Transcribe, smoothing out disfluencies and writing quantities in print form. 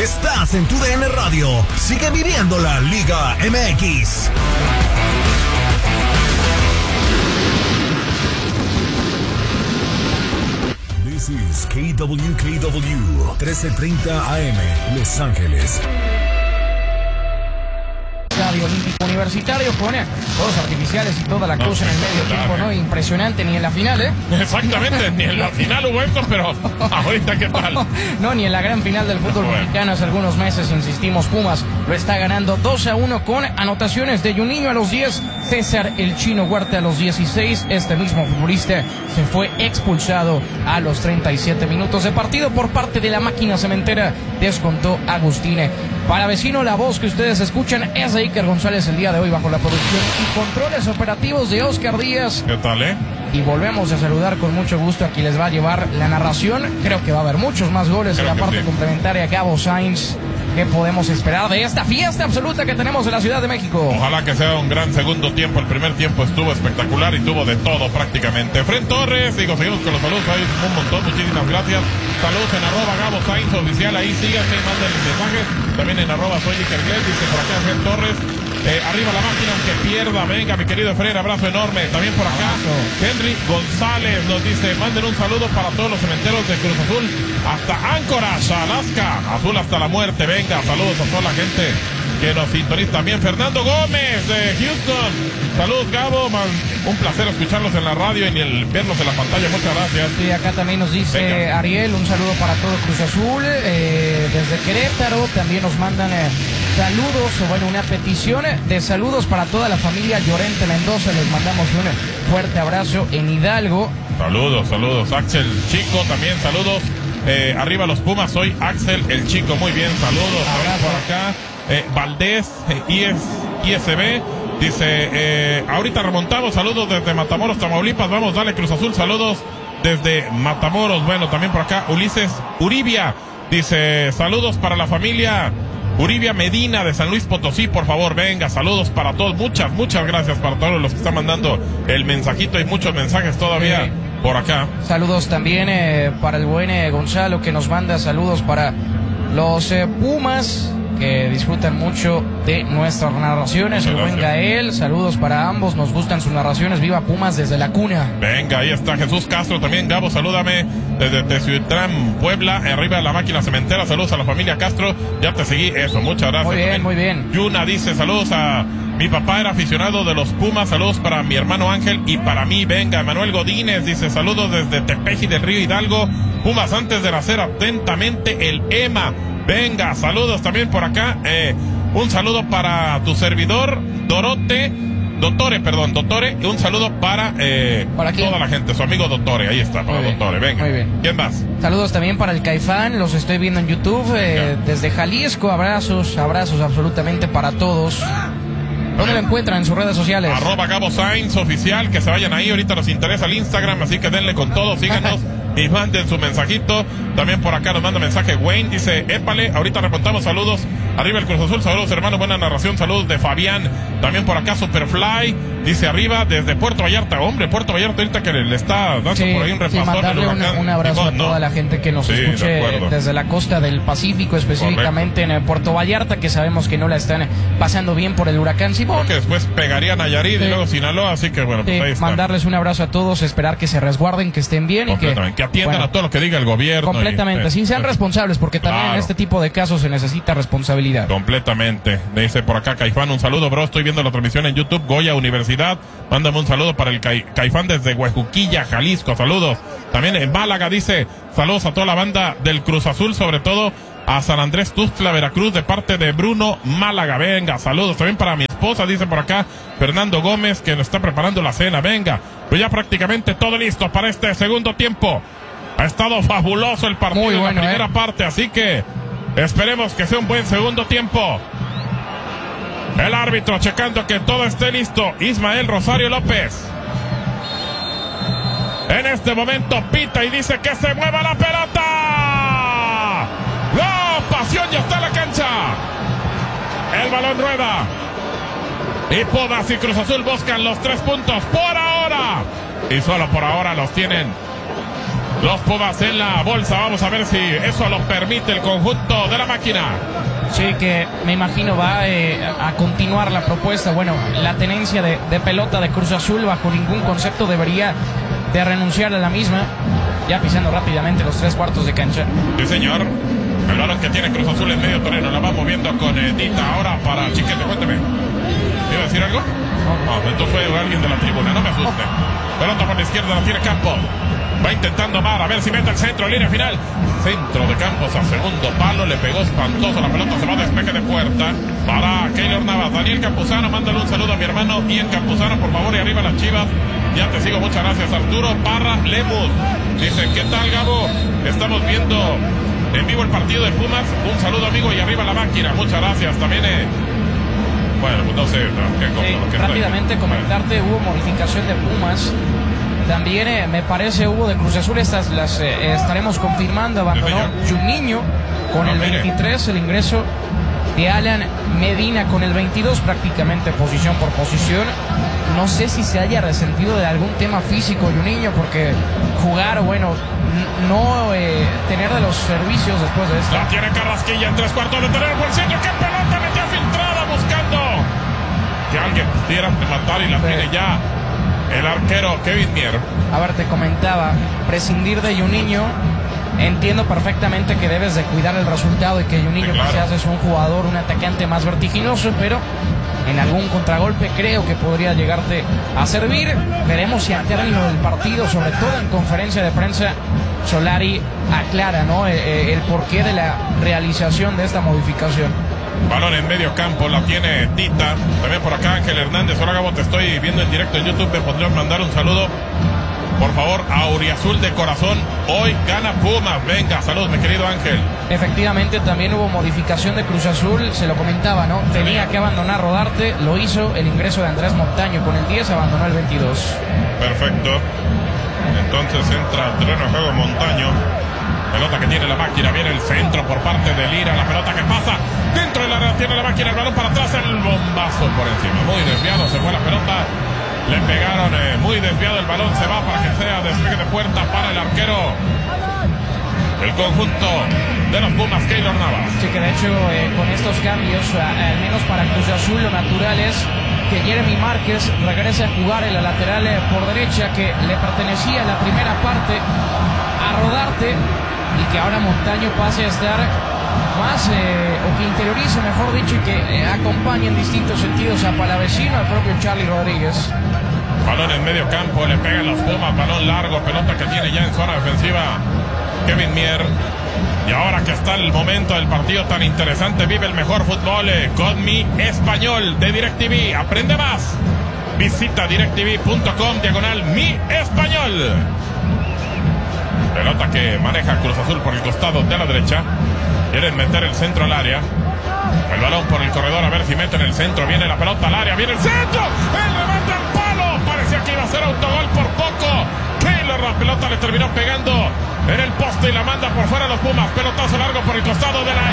Estás en tu DN Radio. Sigue viviendo la Liga MX. This is KWKW 1330 AM, Los Ángeles. Estadio Olímpico Universitario con juegos artificiales y toda la cosa en el medio tiempo, ¿no? Impresionante, ni en la final, ¿eh? Exactamente, ni en la final hubo esto, pero ahorita ¿qué tal? No, ni en la gran final del fútbol mexicano hace algunos meses, insistimos, Pumas lo está ganando 2-1 con anotaciones de Juninho a los 10, César el Chino Huerta a los 16, este mismo futbolista se fue expulsado a los 37 minutos de partido por parte de la máquina cementera, descontó Agustine. Para vecino, la voz que ustedes escuchan es de Iker González el día de hoy bajo la producción y controles operativos de Oscar Díaz. ¿Qué tal, Y volvemos a saludar con mucho gusto a quien les va a llevar la narración. Creo que va a haber muchos más goles en la parte complementaria. Gabo Sainz, ¿qué podemos esperar de esta fiesta absoluta que tenemos en la Ciudad de México? Ojalá que sea un gran segundo tiempo. El primer tiempo estuvo espectacular y tuvo de todo prácticamente. Fred Torres, seguimos con los saludos. Hay un montón, muchísimas gracias. Saludos en @Gabo Sainz oficial. Ahí síganse y manden mensajes. También en @Soy Iker Glenn, dice por acá Fred Torres. Arriba la máquina aunque pierda. Venga, mi querido Fred, abrazo enorme. También por acá Henry González nos dice: manden un saludo para todos los cementeros de Cruz Azul hasta Anchorage, Alaska. Azul hasta la muerte. Venga, saludos a toda la gente que nos sintoniza. También Fernando Gómez de Houston. Saludos, Gabo. Un placer escucharlos en la radio y verlos en la pantalla. Muchas gracias. Y acá también nos dice Ariel, un saludo para todo Cruz Azul. Desde Querétaro también nos mandan saludos, o bueno, una petición de saludos para toda la familia Llorente Mendoza. Les mandamos un fuerte abrazo en Hidalgo. Saludos. Axel Chico también, saludos. Arriba los Pumas, soy Axel el Chico. Muy bien, saludos. Por acá Valdés, ISB, dice, ahorita remontamos, saludos desde Matamoros, Tamaulipas, vamos, dale Cruz Azul, saludos desde Matamoros. Bueno, también por acá Ulises Uribia, dice, saludos para la familia Uribia Medina de San Luis Potosí, por favor, venga, saludos para todos, muchas gracias para todos los que están mandando el mensajito, hay muchos mensajes todavía por acá. Saludos también para el buen Gonzalo, que nos manda saludos para los Pumas, que disfrutan mucho de nuestras narraciones. El buen Gael, saludos para ambos, nos gustan sus narraciones. Viva Pumas desde la cuna. Venga, ahí está Jesús Castro también. Gabo, salúdame desde Tezuitlán, Puebla, arriba de la máquina cementera. Saludos a la familia Castro, ya te seguí, eso, muchas gracias. Muy bien. Yuna dice, saludos a mi papá, era aficionado de los Pumas, saludos para mi hermano Ángel y para mí. Venga, Manuel Godínez dice, saludos desde Tepeji del Río Hidalgo. Pumas antes de nacer, atentamente el EMA. Venga, saludos también por acá. Un saludo para tu servidor, Dottore. Y un saludo para toda la gente, su amigo Dottore. Ahí está, para Dottore. Venga. Muy bien. ¿Quién más? Saludos también para el Caifán, los estoy viendo en YouTube. Desde Jalisco, abrazos absolutamente para todos. ¿Dónde lo encuentran en sus redes sociales? @Gabo Sainz oficial, que se vayan ahí, ahorita nos interesa el Instagram, así que denle con todo, síganos y manden su mensajito. También por acá nos manda mensaje Wayne, dice, épale, ahorita reportamos, saludos, arriba el Cruz Azul, saludos hermano, buena narración, saludos de Fabián. También por acá Superfly, dice arriba desde Puerto Vallarta, Puerto Vallarta ahorita que le está dando por ahí un repasón. Mandarle un abrazo a toda la gente que nos escuche desde la costa del Pacífico, específicamente en Puerto Vallarta, que sabemos que no la están pasando bien por el huracán Simón. Porque después pegaría Nayarit y luego Sinaloa, así que bueno, pues ahí está. Mandarles un abrazo a todos, esperar que se resguarden, que estén bien y que atiendan a todo lo que diga el gobierno. Completamente, sí, sean responsables, porque también en este tipo de casos se necesita responsabilidad. Completamente. Dice por acá Caifán, un saludo, bro, estoy viendo la transmisión en YouTube, Goya Universidad, mándame un saludo para el Caifán desde Huejuquilla, Jalisco, saludos. También en Málaga dice, saludos a toda la banda del Cruz Azul, sobre todo a San Andrés Tuxtla, Veracruz, de parte de Bruno Málaga. Venga, saludos también para mi esposa, dice por acá Fernando Gómez, que nos está preparando la cena. Venga, pues ya prácticamente todo listo para este segundo tiempo. Ha estado fabuloso el partido en la primera parte, así que esperemos que sea un buen segundo tiempo. El árbitro checando que todo esté listo, Ismael Rosario López. En este momento pita y dice que se mueva la pelota. ¡No! Pasión ya está en la cancha. El balón rueda. Y Pumas y Cruz Azul buscan los 3 puntos por ahora. Y solo por ahora los tienen Los Pumas en la bolsa. Vamos a ver si eso lo permite el conjunto de la máquina. Sí, que me imagino va a continuar la propuesta. Bueno, la tenencia de pelota de Cruz Azul bajo ningún concepto debería de renunciar a la misma. Ya pisando rápidamente los 3/4 de cancha. Sí, señor. El balón que tiene Cruz Azul en medio terreno. La va moviendo con Dita. Ahora para Chiquete. Cuénteme. ¿Iba a decir algo? No, entonces fue alguien de la tribuna. No me asuste. Pelota por la izquierda. La tiene Campos. Va intentando Amar, a ver si mete el centro, línea final. Centro de Campos a segundo palo, le pegó espantoso, la pelota se va a despeje de puerta para Keylor Navas. Daniel Campuzano, mándale un saludo a mi hermano Ian Campuzano, por favor, y arriba las Chivas. Ya te sigo, muchas gracias. Arturo Parra Lemus dice, ¿qué tal, Gabo? Estamos viendo en vivo el partido de Pumas. Un saludo, amigo, y arriba la máquina. Muchas gracias. También, bueno, pues no sé. Sí, rápidamente comentarte, hubo modificación de Pumas. También me parece hubo de Cruz Azul, estas las estaremos confirmando. Abandonó Juninho con el 23, el ingreso de Alan Medina con el 22, prácticamente posición por posición. No sé si se haya resentido de algún tema físico Juninho, porque jugar, bueno, no tener de los servicios después de esto. La tiene Carrasquilla en 3/4 de terreno por el centro. ¡Qué pelota metió filtrada buscando que alguien pudiera rematar! Y la tiene ya el arquero Kevin Mier. A ver, te comentaba, prescindir de Juninho. Entiendo perfectamente que debes de cuidar el resultado y que Juninho, sí, claro, quizás es un jugador, un atacante más vertiginoso, pero en algún contragolpe creo que podría llegarte a servir. Veremos si al término del partido, sobre todo en conferencia de prensa, Solari aclara, ¿no?, el porqué de la realización de esta modificación. Balón en medio campo, la tiene Tita. También por acá Ángel Hernández. Hola, Gabo, te estoy viendo en directo en YouTube. Me podrían mandar un saludo, por favor, a Auriazul de corazón. Hoy gana Pumas. Venga, salud, mi querido Ángel. Efectivamente, también hubo modificación de Cruz Azul. Se lo comentaba, ¿no? Tenía que abandonar Rodarte. Lo hizo el ingreso de Andrés Montaño. Con el 10 abandonó el 22. Perfecto. Entonces entra al terreno de juego Montaño. Pelota que tiene la máquina, viene el centro por parte de Lira, la pelota que pasa dentro del área, tiene la máquina, el balón para atrás, el bombazo por encima, muy desviado, se fue la pelota, le pegaron, muy desviado el balón, se va para que sea despegue de puerta para el arquero, el conjunto de los Pumas, Keylor Navas. Sí, que de hecho con estos cambios, al menos para Cruz Azul, lo natural es que Jeremy Márquez regrese a jugar en la lateral por derecha, que le pertenecía en la primera parte a Rodarte, y que ahora Montaño pase a estar más, o que interiorice, mejor dicho, y que acompañe en distintos sentidos a Palavecino, al propio Charlie Rodríguez. Balón en medio campo, le pegan los Pumas, balón largo, pelota que tiene ya en zona defensiva Kevin Mier. Y ahora que está el momento del partido tan interesante, vive el mejor fútbol con Mi Español de DirecTV. Aprende más. Visita directv.com/Mi Español. Pelota que maneja Cruz Azul por el costado de la derecha. Quieren meter el centro al área. El balón por el corredor, a ver si meten el centro. Viene la pelota al área, viene el centro. El remate al palo. Parecía que iba a ser autogol por poco. Keylor, la pelota le terminó pegando en el poste y la manda por fuera a los Pumas. Pelotazo largo por el costado de la